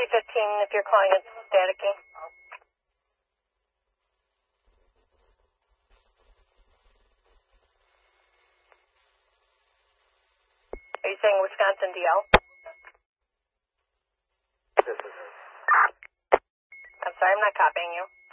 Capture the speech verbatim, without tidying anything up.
three fifteen if you're calling it staticky. Are you saying Wisconsin D L? This is I'm sorry, I'm not copying you.